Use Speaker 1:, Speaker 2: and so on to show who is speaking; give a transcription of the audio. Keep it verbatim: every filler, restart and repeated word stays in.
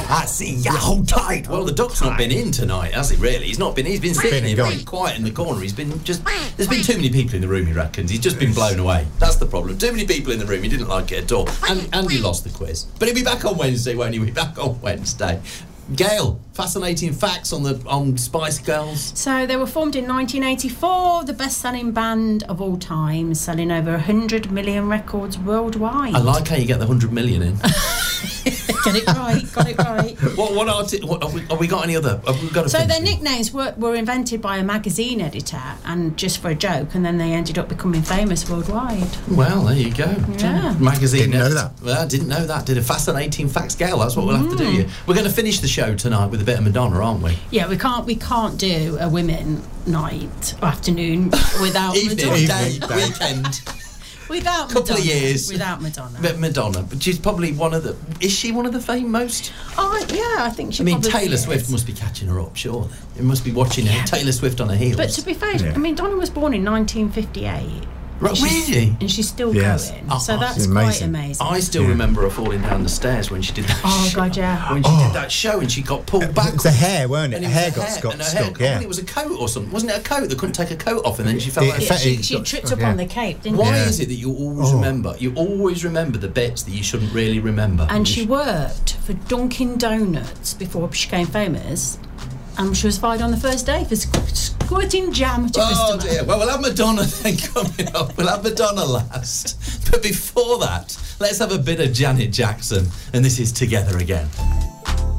Speaker 1: I see you hold tight.
Speaker 2: Well, the Duck's not been in tonight, has he? Really, he's not been. He's been sitting
Speaker 3: Been
Speaker 2: here
Speaker 3: gone.
Speaker 2: very quiet in the corner. He's been just. There's been too many people in the room. He reckons he's just been blown away. That's the problem. Too many people in the room. He didn't like it at all. And and he lost the quiz. But he'll be back on Wednesday, won't he? He'll be back on Wednesday. Gail, fascinating facts on the on Spice Girls.
Speaker 4: So they were formed in nineteen eighty-four, the best-selling band of all time, selling over one hundred million records worldwide.
Speaker 2: I like how you get the one hundred million in.
Speaker 4: Get it right, got it right.
Speaker 2: What what, arti- what have, we, have we got any other? Have we got a
Speaker 4: So
Speaker 2: finish
Speaker 4: their
Speaker 2: with?
Speaker 4: nicknames were, were invented by a magazine editor and just for a joke, and then they ended up becoming famous worldwide.
Speaker 2: Well, there you go.
Speaker 4: Yeah.
Speaker 2: Magazine.
Speaker 3: Didn't know
Speaker 2: edit-
Speaker 3: that.
Speaker 2: Well, I didn't know that. Did a fascinating facts, Gail. That's what we'll have to do. You. We're going to finish the show tonight with a bit of Madonna, aren't we?
Speaker 4: Yeah, we can't we can't do a women night or afternoon without
Speaker 2: Evening,
Speaker 4: Madonna.
Speaker 2: day,
Speaker 3: Evening, day.
Speaker 2: weekend.
Speaker 4: Without
Speaker 2: Couple of
Speaker 4: Madonna.
Speaker 2: years.
Speaker 4: Without Madonna.
Speaker 2: But Madonna, but she's probably one of the. Is she one of the fame most?
Speaker 4: Oh yeah, I think she.
Speaker 2: I mean,
Speaker 4: probably
Speaker 2: Taylor
Speaker 4: is.
Speaker 2: Swift must be catching her up, surely. It must be watching her. Taylor Swift on her heels.
Speaker 4: But to be fair,
Speaker 3: Yeah.
Speaker 4: I mean, Donna was born in nineteen fifty-eight.
Speaker 2: Right,
Speaker 4: And she's-
Speaker 2: really?
Speaker 4: And she's still
Speaker 3: Yes.
Speaker 4: going.
Speaker 2: Oh,
Speaker 4: so that's
Speaker 3: it's
Speaker 4: quite
Speaker 3: amazing.
Speaker 4: amazing.
Speaker 2: I still
Speaker 3: Yeah.
Speaker 2: remember her falling down the stairs when she did that.
Speaker 4: Oh,
Speaker 2: show.
Speaker 4: God, yeah.
Speaker 2: When she
Speaker 3: Oh.
Speaker 2: did that show and she got pulled back.
Speaker 3: It was the hair, weren't it?
Speaker 2: And
Speaker 3: The
Speaker 2: was
Speaker 3: hair
Speaker 2: the
Speaker 3: got stuck-
Speaker 2: and her hair-
Speaker 3: stuck, yeah.
Speaker 2: I think it was a coat or something. Wasn't it a coat? They couldn't take a coat off and then she fell
Speaker 3: It-
Speaker 2: out.
Speaker 3: it
Speaker 4: Yeah,
Speaker 3: fe-
Speaker 4: she,
Speaker 3: it
Speaker 4: she
Speaker 3: got
Speaker 4: tripped
Speaker 3: stuck,
Speaker 4: up
Speaker 3: yeah.
Speaker 4: on the cape, didn't
Speaker 2: Why
Speaker 3: Yeah.
Speaker 2: is it that you always
Speaker 3: Oh.
Speaker 2: remember? You always remember the bits that you shouldn't really remember.
Speaker 4: And she worked for Dunkin' Donuts before she became famous. And she was fired on the first day for squ- squirting jam to
Speaker 2: Oh
Speaker 4: customers.
Speaker 2: dear. Well, we'll have Madonna then coming up. We'll have Madonna last. But before that, let's have a bit of Janet Jackson. And this is Together Again.